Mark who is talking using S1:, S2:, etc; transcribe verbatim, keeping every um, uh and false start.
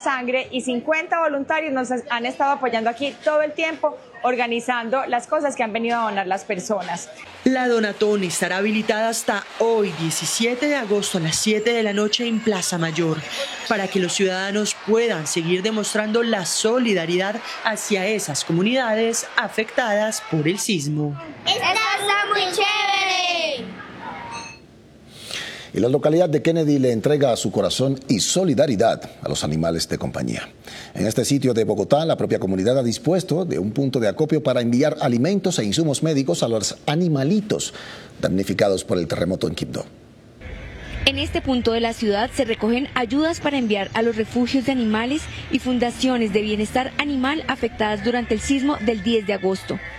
S1: sangre y cincuenta voluntarios nos han estado apoyando aquí todo el tiempo, organizando las cosas que han venido a donar las personas.
S2: La Donatón estará habilitada hasta hoy, diecisiete de agosto, a las siete de la noche en Plaza Mayor, para que los ciudadanos puedan seguir demostrando la solidaridad hacia esas comunidades afectadas por el sismo.
S3: ¡Esta está muy chévere!
S4: Y la localidad de Kennedy le entrega su corazón y solidaridad a los animales de compañía. En este sitio de Bogotá, la propia comunidad ha dispuesto de un punto de acopio para enviar alimentos e insumos médicos a los animalitos damnificados por el terremoto en Quibdó.
S5: En este punto de la ciudad se recogen ayudas para enviar a los refugios de animales y fundaciones de bienestar animal afectadas durante el sismo del diez de agosto.